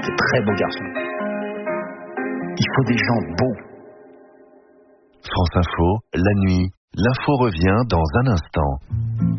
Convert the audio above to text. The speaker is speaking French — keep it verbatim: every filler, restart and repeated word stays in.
de très beaux garçons. Il faut des gens beaux. France Info, la nuit, l'info revient dans un instant.